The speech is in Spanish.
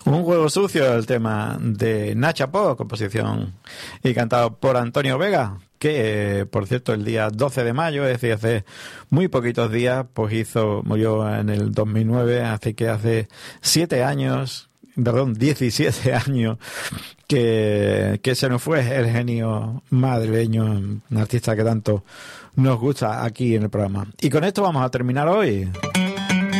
Un juego sucio, el tema de Nacha Po, composición y cantado por Antonio Vega, que por cierto el día 12 de mayo, es decir, hace muy poquitos días, pues murió en el 2009, así que hace 17 años que se nos fue el genio madrileño, un artista que tanto nos gusta aquí en el programa. Y con esto vamos a terminar hoy.